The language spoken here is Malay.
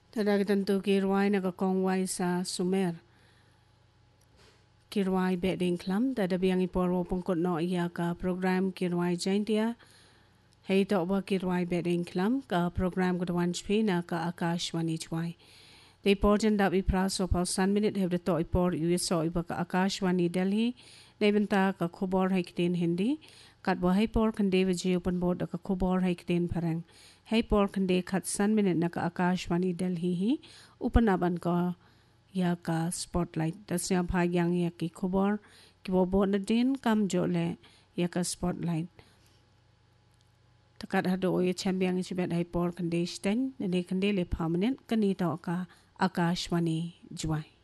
Tada tentu kirwai naga kongwai sa Sumer. Kirwai beding klam tada biang ipor pungkot no iya ka program kirwai jaintia. Hei tok ba kirwai beding klam ka program kedwan chpina ka Akashwani chwai. The important that we praso pal san minute have the to ipor USO iba ka Akashwani Delhi. Nebenta ka khubor haikdin Hindi. Kat bo hei por kande vaji open board ka khubor haikdin parang. Hei por kande kat san minute na ka Akashwani Delhi hi. Upanaban ka ya ka spotlight. Tasya bhagyang ya ki khubor. Ki bo bo na din kam jole ya ka spotlight. Takat hado o ya champion chibet hei por kande sten. Nene kande le permanent kanito ka Akashwani Jwai.